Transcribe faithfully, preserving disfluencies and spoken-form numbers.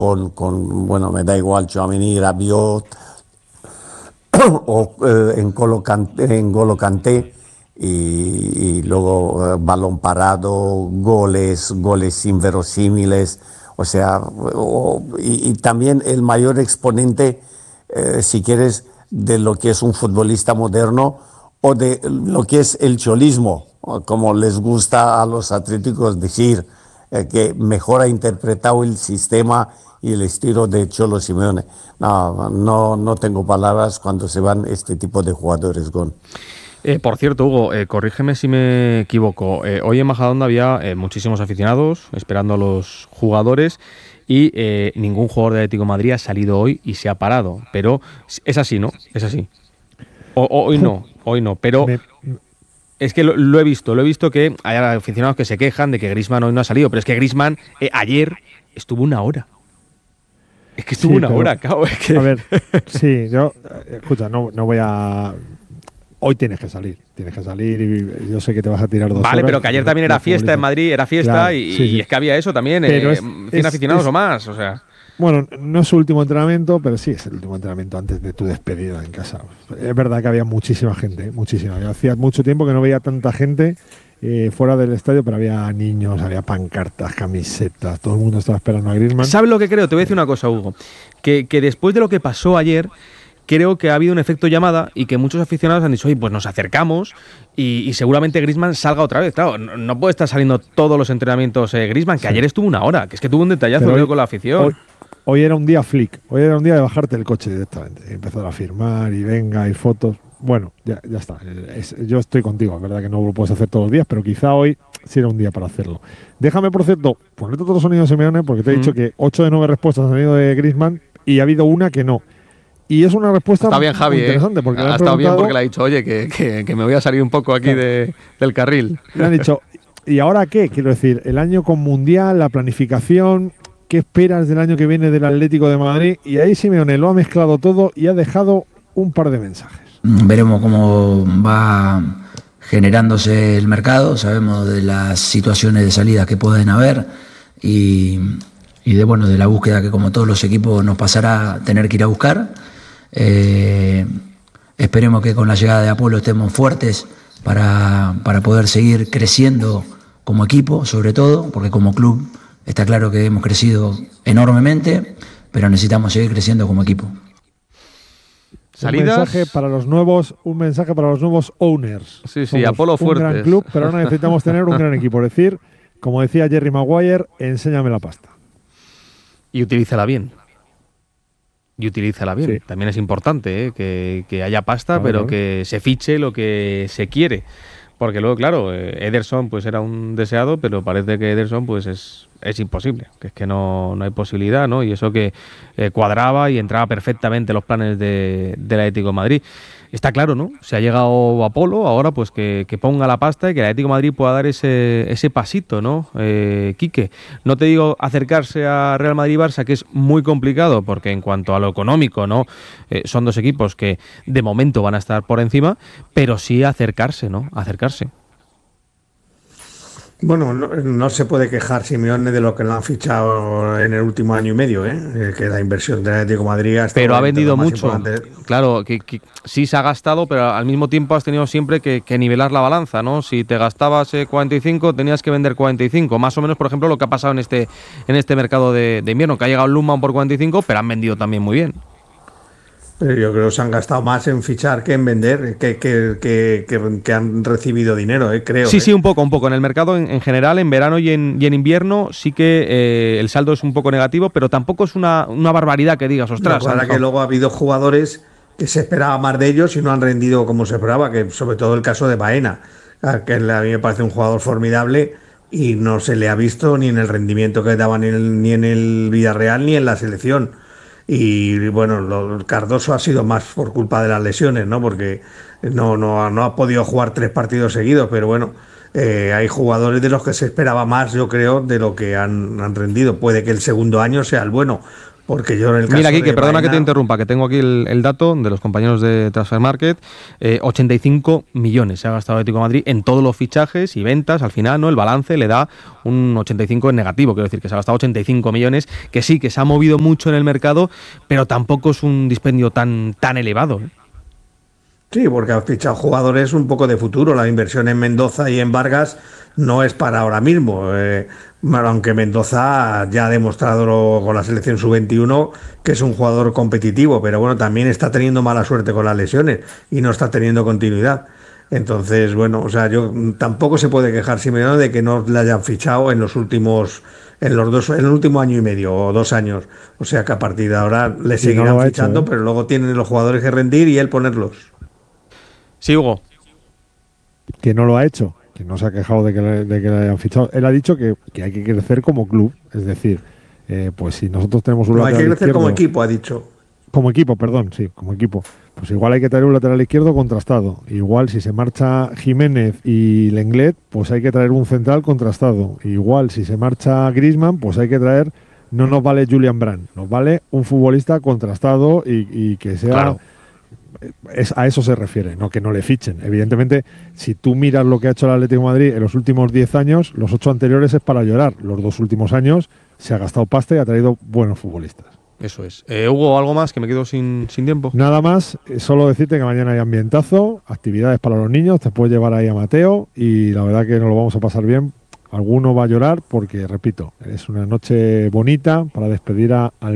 con, con bueno, me da igual, Tchouaméni, Rabiot o eh, en N'Golo Kanté, en N'Golo Kanté y, y luego eh, balón parado, goles, goles inverosímiles, o sea, o, y, y también el mayor exponente, eh, si quieres, de lo que es un futbolista moderno o de lo que es el cholismo, como les gusta a los atléticos decir, eh, que mejor ha interpretado el sistema y el estilo de Cholo Simeone. No, no, no tengo palabras cuando se van este tipo de jugadores, Gon. Eh, por cierto, Hugo, eh, corrígeme si me equivoco. Eh, hoy en Majadahonda había eh, muchísimos aficionados esperando a los jugadores y eh, ningún jugador de Atlético de Madrid ha salido hoy y se ha parado. Pero es así, ¿no? Es así. O, o, hoy no, hoy no. Pero Me- es que lo, lo he visto, lo he visto que hay aficionados que se quejan de que Griezmann hoy no ha salido. Pero es que Griezmann eh, ayer estuvo una hora. Es que estuvo Sí, una pero- hora, cabrón. Es que... A ver, sí, yo, eh, escucha, no, no voy a... Hoy tienes que salir, tienes que salir y yo sé que te vas a tirar dos Vale, horas, pero que ayer también era los fiesta en futbolistas- Madrid, era fiesta Claro, y, sí, sí. y es que había eso también, Pero eh, es- cien es- aficionados es- o más, o sea... Bueno, no es su último entrenamiento, pero sí es el último entrenamiento antes de tu despedida en casa. Es verdad que había muchísima gente, muchísima. Yo hacía mucho tiempo que no veía tanta gente eh, fuera del estadio, pero había niños, había pancartas, camisetas, todo el mundo estaba esperando a Griezmann. ¿Sabes lo que creo? Te voy a decir una cosa, Hugo. Que, que después de lo que pasó ayer, creo que ha habido un efecto llamada y que muchos aficionados han dicho, oye, pues nos acercamos y, y seguramente Griezmann salga otra vez. Claro, no, no puede estar saliendo todos los entrenamientos eh, Griezmann, que Sí. ayer estuvo una hora, que es que tuvo un detallazo Pero creo, hoy- con la afición. Hoy, hoy era un día flick, hoy era un día de bajarte el coche directamente. Y empezar a firmar y venga, y fotos. Bueno, ya, ya está. Es- yo estoy contigo, es verdad que no lo puedes hacer todos los días, pero quizá hoy sí era un día para hacerlo. Déjame, por cierto, ponerte todos los sonidos de Simeone, porque te he Mm. dicho que ocho de nueve respuestas han salido de Griezmann y ha habido una que no. Y es una respuesta Está bien, Javi, muy ¿eh? interesante, porque le Ha han estado bien preguntado- porque le ha dicho, oye, que, que, que me voy a salir un poco aquí de, del carril. Le han dicho, ¿y ahora qué? Quiero decir, el año con Mundial, la planificación, ¿qué esperas del año que viene del Atlético de Madrid? Y ahí Simeone lo ha mezclado todo y ha dejado un par de mensajes. Veremos cómo va generándose el mercado, sabemos de las situaciones de salida que pueden haber y, y de, bueno, de la búsqueda que como todos los equipos nos pasará tener que ir a buscar. Eh, esperemos que con la llegada de Apolo estemos fuertes para, para poder seguir creciendo como equipo, sobre todo, porque como club está claro que hemos crecido enormemente, pero necesitamos seguir creciendo como equipo. Salidas. Un mensaje para los nuevos, un mensaje para los nuevos owners. Sí, sí, Somos Apolo un fuertes. gran club, pero ahora necesitamos tener un gran equipo. Es decir, como decía Jerry Maguire, enséñame la pasta. Y utilízala bien. Y utilízala bien. Sí. También es importante, ¿eh? que, que haya pasta, Claro, pero claro. que se fiche lo que se quiere. Porque luego, claro, eh, Ederson pues era un deseado, pero parece que Ederson pues es, es imposible. Que es que no, no hay posibilidad, ¿no? Y eso que eh, cuadraba y entraba perfectamente en los planes de, del Atlético de Madrid. Está claro, ¿no? Se ha llegado Apolo, ahora pues que, que ponga la pasta y que el Atlético de Madrid pueda dar ese, ese pasito, ¿no? Eh, Quique, no te digo acercarse a Real Madrid y Barça, que es muy complicado, porque en cuanto a lo económico, ¿no? Eh, son dos equipos que de momento van a estar por encima, pero sí acercarse, ¿no? Acercarse. Bueno, no, no se puede quejar Simeone de lo que le han fichado en el último año y medio, ¿eh? Eh, que la inversión del Atlético de Madrid ha estado Pero ha entre vendido lo más mucho. importante. Claro, que, que sí se ha gastado, pero al mismo tiempo has tenido siempre que, que nivelar la balanza, ¿no? Si te gastabas eh, cuarenta y cinco, tenías que vender cuarenta y cinco. Más o menos, por ejemplo, lo que ha pasado en este en este mercado de, de invierno, que ha llegado el Lundman por cuarenta y cinco, pero han vendido también muy bien. Pero yo creo que se han gastado más en fichar que en vender, que, que, que, que, que han recibido dinero, ¿eh? Creo. Sí, ¿eh? sí, un poco, un poco. En el mercado en, en general, en verano y en, y en invierno, sí que eh, el saldo es un poco negativo, pero tampoco es una, una barbaridad que digas, ostras. La verdad que luego ha habido jugadores que se esperaba más de ellos y no han rendido como se esperaba, que sobre todo el caso de Baena, que a mí me parece un jugador formidable y no se le ha visto ni en el rendimiento que daba ni en el, ni en el Villarreal ni en la selección. Y bueno, lo, Cardoso ha sido más por culpa de las lesiones, ¿no? Porque no, no, no ha podido jugar tres partidos seguidos, pero bueno, eh, hay jugadores de los que se esperaba más, yo creo, de lo que han, han rendido. Puede que el segundo año sea el bueno. Porque yo en el caso Mira, Quique, de perdona Baena, que te interrumpa, que tengo aquí el, el dato de los compañeros de Transfer Market. Eh, ochenta y cinco millones se ha gastado el Atlético de Madrid en todos los fichajes y ventas. Al final, ¿no? El balance le da un ochenta y cinco en negativo. Quiero decir que se ha gastado ochenta y cinco millones, que sí, que se ha movido mucho en el mercado, pero tampoco es un dispendio tan, tan elevado, ¿eh? Sí, porque han fichado jugadores un poco de futuro. La inversión en Mendoza y en Vargas no es para ahora mismo. Eh, aunque Mendoza ya ha demostrado con la selección sub veintiuno que es un jugador competitivo, pero bueno, también está teniendo mala suerte con las lesiones y no está teniendo continuidad. Entonces, bueno, o sea, yo tampoco se puede quejar Simeone de que no le hayan fichado en los últimos, en los dos, en el último año y medio o dos años. O sea que a partir de ahora le Y no seguirán lo ha fichando, hecho, ¿eh? pero luego tienen los jugadores que rendir y él ponerlos. Sí, Hugo. Que no lo ha hecho, que no se ha quejado de que le, de que le hayan fichado. Él ha dicho que, que hay que crecer como club, es decir, eh, pues si nosotros tenemos un No hay que lateral crecer como izquierdo- equipo, ha dicho. Como equipo, perdón, sí, como equipo. Pues igual hay que traer un lateral izquierdo contrastado. Igual si se marcha Jiménez y Lenglet, pues hay que traer un central contrastado. Igual si se marcha Griezmann, pues hay que traer, no nos vale Julian Brandt, nos vale un futbolista contrastado y, y que sea... Claro. Es, a eso se refiere, no que no le fichen. Evidentemente, si tú miras lo que ha hecho el Atlético de Madrid en los últimos diez años, los ocho anteriores es para llorar. Los dos últimos años se ha gastado pasta y ha traído buenos futbolistas. Eso es. Eh, Hugo, ¿algo más? Que me quedo sin, sin tiempo. Nada más, eh, solo decirte que mañana hay ambientazo, actividades para los niños, te puedes llevar ahí a Mateo y la verdad que nos lo vamos a pasar bien. Alguno va a llorar porque, repito, es una noche bonita para despedir a, al